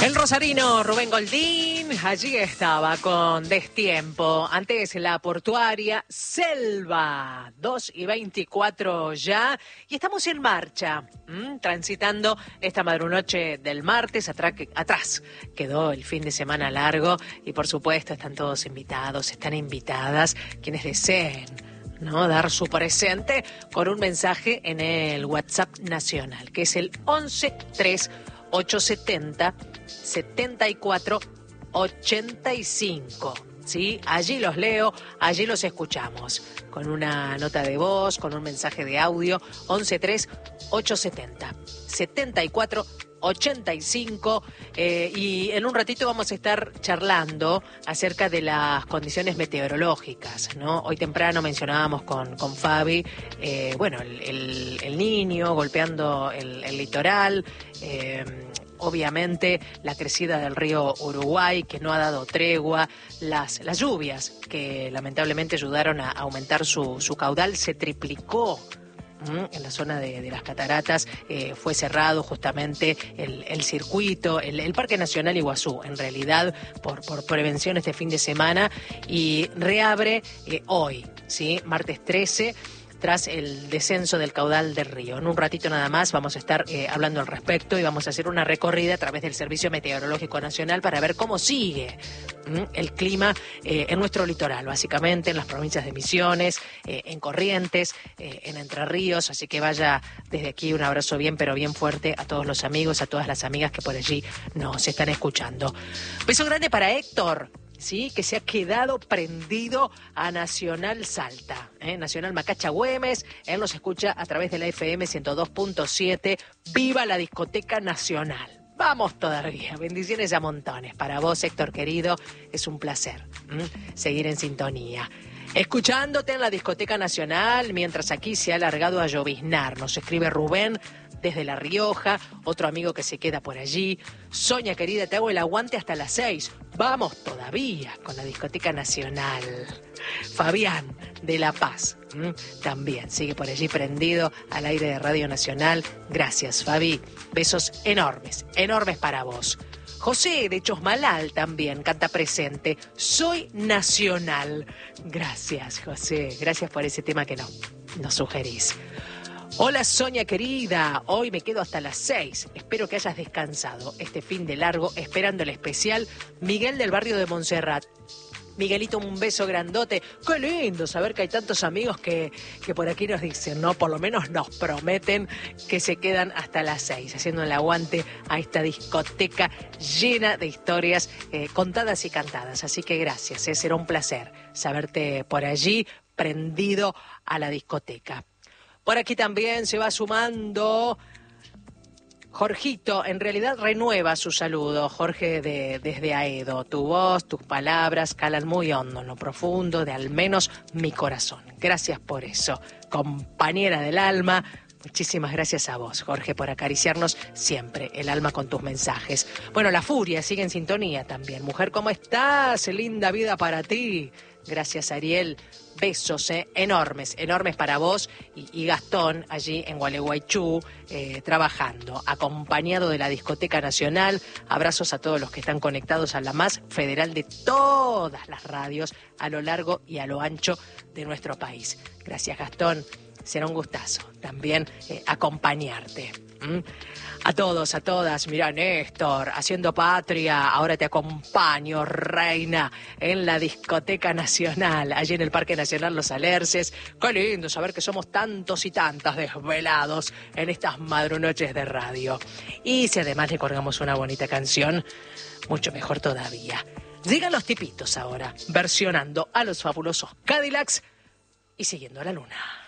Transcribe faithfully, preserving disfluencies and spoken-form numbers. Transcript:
El rosarino Rubén Goldín allí estaba con Destiempo. Antes la portuaria Selva, dos y veinticuatro ya. Y estamos en marcha, ¿m? transitando esta madrunoche del martes. Atrás, atrás quedó el fin de semana largo. Y por supuesto están todos invitados, están invitadas quienes deseen, ¿no?, dar su presente con un mensaje en el WhatsApp nacional, que es el once tres ochocientos setenta setenta y cuatro ochenta y cinco. ¿Sí? Allí los leo, allí los escuchamos, con una nota de voz, con un mensaje de audio, once tres ochocientos setenta setenta y cuatro ochenta y cinco, eh, y en un ratito vamos a estar charlando acerca de las condiciones meteorológicas, ¿no? Hoy temprano mencionábamos con, con Fabi, eh, bueno, el, el, el niño golpeando el, el litoral, eh, obviamente la crecida del río Uruguay, que no ha dado tregua, las, las lluvias que lamentablemente ayudaron a aumentar su, su caudal, se triplicó. En la zona de, de las cataratas eh, fue cerrado justamente el, el circuito, el, el Parque Nacional Iguazú, en realidad por, por prevención este fin de semana, y reabre eh, hoy, ¿sí? martes trece, tras el descenso del caudal del río. En un ratito nada más vamos a estar eh, hablando al respecto y vamos a hacer una recorrida a través del Servicio Meteorológico Nacional para ver cómo sigue ¿m? el clima eh, en nuestro litoral, básicamente en las provincias de Misiones, eh, en Corrientes, eh, en Entre Ríos. Así que vaya desde aquí un abrazo bien, pero bien fuerte a todos los amigos, a todas las amigas que por allí nos están escuchando. Beso grande para Héctor, sí, que se ha quedado prendido a Nacional Salta, ¿eh? Nacional Macacha Güemes. Él nos escucha a través de la F M ciento dos punto siete. ¡Viva la discoteca nacional! Vamos todavía. Bendiciones a montones. Para vos, Héctor querido, es un placer ¿m? seguir en sintonía, escuchándote en la discoteca nacional, mientras aquí se ha alargado a lloviznar. Nos escribe Rubén desde La Rioja, otro amigo que se queda por allí. Soña querida, te hago el aguante hasta las seis. Vamos todavía con la discoteca nacional. Fabián de La Paz ¿m? también sigue por allí prendido al aire de Radio Nacional. Gracias, Fabi. Besos enormes, enormes para vos. José de Chosmalal también canta presente. Soy nacional. Gracias, José. Gracias por ese tema que no, nos sugerís. Hola, Soña querida. Hoy me quedo hasta las seis. Espero que hayas descansado este fin de largo, esperando el especial. Miguel del barrio de Montserrat. Miguelito, un beso grandote. Qué lindo saber que hay tantos amigos que, que por aquí nos dicen, ¿no? Por lo menos nos prometen que se quedan hasta las seis, haciendo el aguante a esta discoteca llena de historias eh, contadas y cantadas. Así que gracias, ¿eh? Será un placer saberte por allí, prendido a la discoteca. Por aquí también se va sumando Jorgito, en realidad renueva su saludo. Jorge de, desde Aedo. Tu voz, tus palabras calan muy hondo en lo profundo de al menos mi corazón. Gracias por eso, compañera del alma. Muchísimas gracias a vos, Jorge, por acariciarnos siempre el alma con tus mensajes. Bueno, La Furia sigue en sintonía también. Mujer, ¿cómo estás? Linda vida para ti. Gracias, Ariel. Besos eh, enormes, enormes para vos y, y Gastón allí en Gualeguaychú, eh, trabajando, acompañado de la Discoteca Nacional. Abrazos a todos los que están conectados a la más federal de todas las radios a lo largo y a lo ancho de nuestro país. Gracias, Gastón. Será un gustazo también eh, acompañarte. ¿Mm? A todos, a todas, mirá, Néstor, haciendo patria, ahora te acompaño, reina, en la Discoteca Nacional, allí en el Parque Nacional Los Alerces. Qué lindo saber que somos tantos y tantas desvelados en estas madrunoches de radio. Y si además le colgamos una bonita canción, mucho mejor todavía. Llegan los tipitos ahora, versionando a los fabulosos Cadillacs y siguiendo a la luna.